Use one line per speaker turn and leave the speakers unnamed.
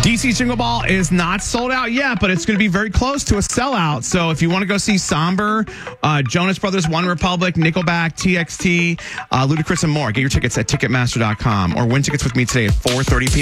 DC Jingle Ball is not sold out yet, but it's going to be very close to a sellout. So if you want to go see Somber, Jonas Brothers, One Republic, Nickelback, TXT, Ludacris, and more, get your tickets at Ticketmaster.com or win tickets with me today at 4:30 p.m.